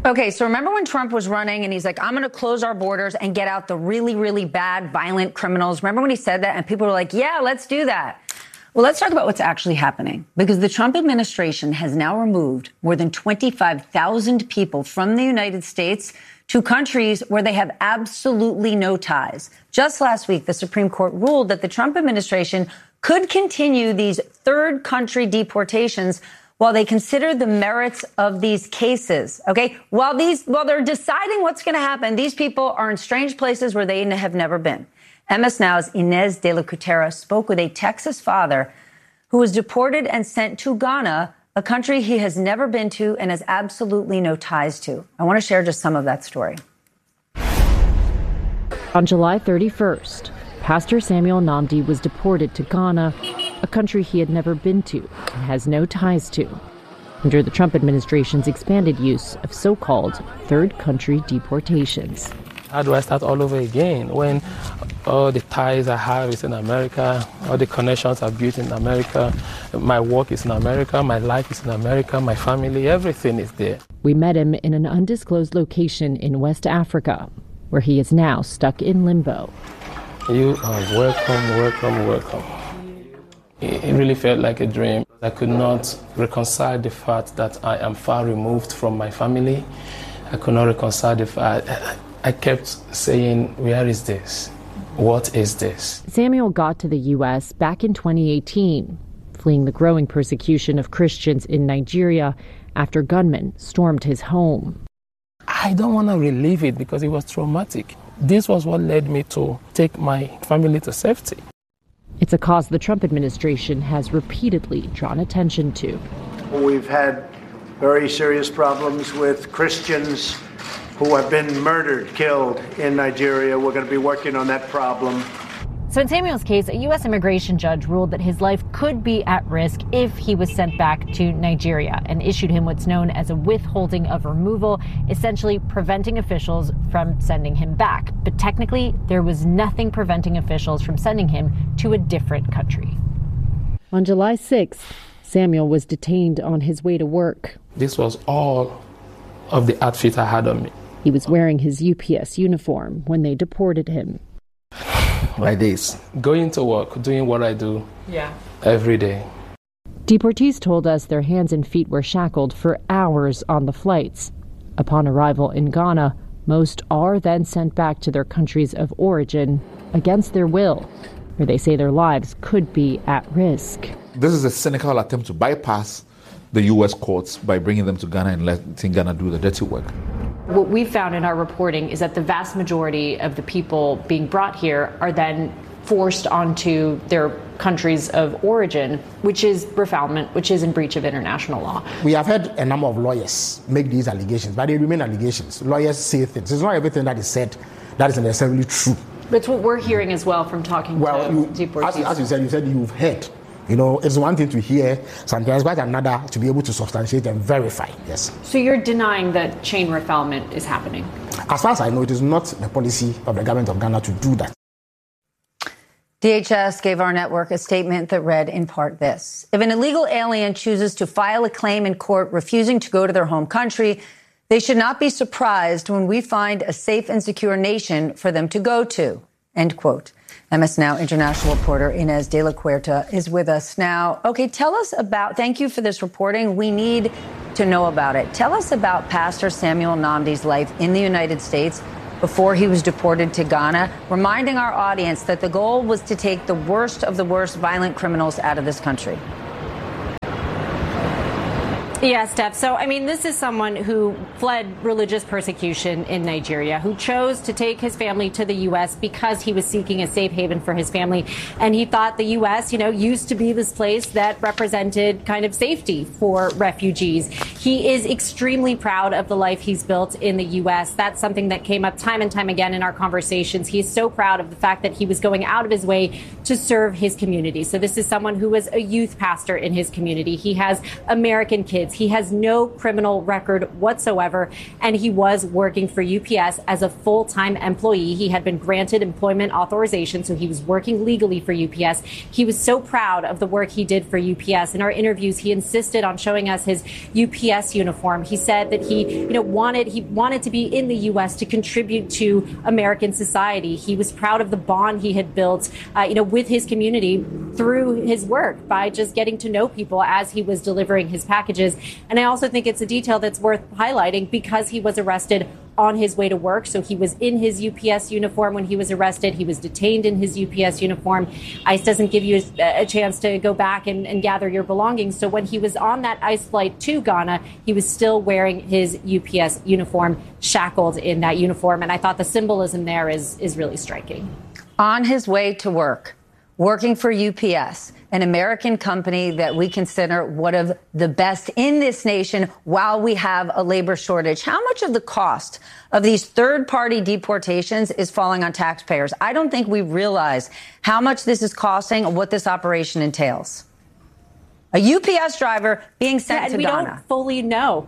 Okay, so remember when Trump was running and he's like, I'm going to close our borders and get out the really, really bad, violent criminals? Remember when he said that and people were like, yeah, let's do that. Well, let's talk about what's actually happening, because the Trump administration has now removed more than 25,000 people from the United States to countries where they have absolutely no ties. Just last week, the Supreme Court ruled that the Trump administration could continue these third country deportations while they consider the merits of these cases. Okay, while they're deciding what's going to happen, these people are in strange places where they have never been. MS Now's Inez de la Cuetara spoke with a Texas father who was deported and sent to Ghana, a country he has never been to and has absolutely no ties to. I want to share just some of that story. On July 31st, Pastor Samuel Nnamdi was deported to Ghana, a country he had never been to and has no ties to, under the Trump administration's expanded use of so-called third country deportations. How do I start all over again when all the ties I have is in America, all the connections I've built in America, my work is in America, my life is in America, my family, everything is there. We met him in an undisclosed location in West Africa, where he is now stuck in limbo. You are welcome. It really felt like a dream. I could not reconcile the fact that I am far removed from my family. I could not reconcile the fact. I kept saying, where is this? What is this? Samuel got to the U.S. back in 2018, fleeing the growing persecution of Christians in Nigeria after gunmen stormed his home. I don't want to relive it because it was traumatic. This was what led me to take my family to safety. It's a cause the Trump administration has repeatedly drawn attention to. We've had very serious problems with Christians who have been murdered, killed in Nigeria. We're going to be working on that problem. So in Samuel's case, a U.S. immigration judge ruled that his life could be at risk if he was sent back to Nigeria and issued him what's known as a withholding of removal, essentially preventing officials from sending him back. But technically, there was nothing preventing officials from sending him to a different country. On July 6th, Samuel was detained on his way to work. This was all of the outfit I had on me. He was wearing his UPS uniform when they deported him. Like this, going to work, doing what I do every day. Deportees told us their hands and feet were shackled for hours on the flights. Upon arrival in Ghana, most are then sent back to their countries of origin against their will, where they say their lives could be at risk. This is a cynical attempt to bypass the U.S. courts by bringing them to Ghana and letting Ghana do the dirty work. What we've found in our reporting is that the vast majority of the people being brought here are then forced onto their countries of origin, which is refoulement, which is in breach of international law. We have heard a number of lawyers make these allegations, but they remain allegations. Lawyers say things. It's not everything that is said that is necessarily true. That's what we're hearing as well from talking to deportees. As you said you've heard. You know, it's one thing to hear sometimes, but another to be able to substantiate and verify, yes. So you're denying that chain refoulement is happening? As far as I know, it is not the policy of the government of Ghana to do that. DHS gave our network a statement that read in part this: if an illegal alien chooses to file a claim in court refusing to go to their home country, they should not be surprised when we find a safe and secure nation for them to go to, end quote. MS Now international reporter Inez de la Cuetara is with us now. Okay, thank you for this reporting. We need to know about it. Tell us about Pastor Samuel Nnamdi's life in the United States before he was deported to Ghana, reminding our audience that the goal was to take the worst of the worst violent criminals out of this country. Yeah, Steph. So, I mean, this is someone who fled religious persecution in Nigeria, who chose to take his family to the U.S. because he was seeking a safe haven for his family. And he thought the U.S., used to be this place that represented kind of safety for refugees. He is extremely proud of the life he's built in the U.S. That's something that came up time and time again in our conversations. He is so proud of the fact that he was going out of his way to serve his community. So this is someone who was a youth pastor in his community. He has American kids. He has no criminal record whatsoever, and he was working for UPS as a full-time employee. He had been granted employment authorization, so he was working legally for UPS. He was so proud of the work he did for UPS. In our interviews, he insisted on showing us his UPS UPS uniform. He said that he wanted to be in the U.S. to contribute to American society. He was proud of the bond he had built, with his community through his work by just getting to know people as he was delivering his packages. And I also think it's a detail that's worth highlighting because he was arrested on his way to work. So he was in his UPS uniform when he was arrested. He was detained in his UPS uniform. ICE doesn't give you a chance to go back and gather your belongings. So when he was on that ICE flight to Ghana, he was still wearing his UPS uniform, shackled in that uniform. And I thought the symbolism there is really striking. On his way to work, working for UPS, an American company that we consider one of the best in this nation while we have a labor shortage. How much of the cost of these third-party deportations is falling on taxpayers? I don't think we realize how much this is costing and what this operation entails. A UPS driver being sent to Ghana. We don't fully know.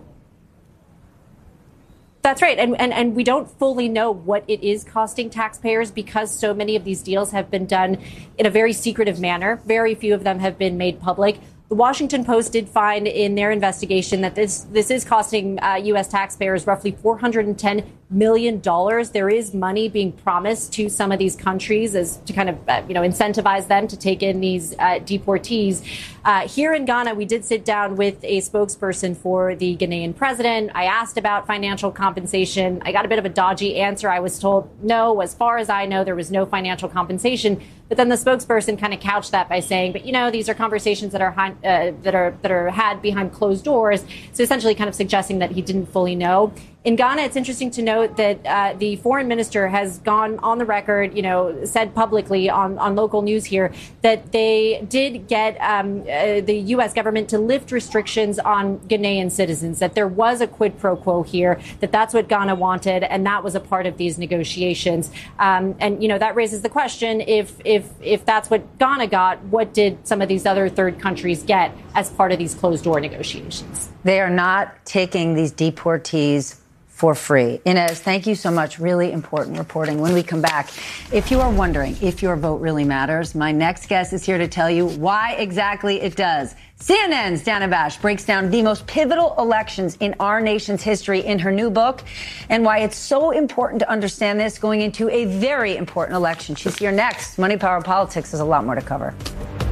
That's right. And we don't fully know what it is costing taxpayers because so many of these deals have been done in a very secretive manner. Very few of them have been made public. The Washington Post did find in their investigation that this is costing U.S. taxpayers roughly $410 million. There is money being promised to some of these countries as to kind of, incentivize them to take in these deportees. Here in Ghana, we did sit down with a spokesperson for the Ghanaian president. I asked about financial compensation. I got a bit of a dodgy answer. I was told, no, as far as I know, there was no financial compensation. But then the spokesperson kind of couched that by saying, but, these are conversations that are had behind closed doors. So essentially kind of suggesting that he didn't fully know. In Ghana, it's interesting to note that the foreign minister has gone on the record, said publicly on local news here that they did get the U.S. government to lift restrictions on Ghanaian citizens, that there was a quid pro quo here, that's what Ghana wanted, and that was a part of these negotiations. And that raises the question, if that's what Ghana got, what did some of these other third countries get as part of these closed door negotiations? They are not taking these deportees for free. Inez, thank you so much. Really important reporting. When we come back, if you are wondering if your vote really matters, my next guest is here to tell you why exactly it does. CNN's Dana Bash breaks down the most pivotal elections in our nation's history in her new book and why it's so important to understand this going into a very important election. She's here next. Money, Power, Politics. There's a lot more to cover.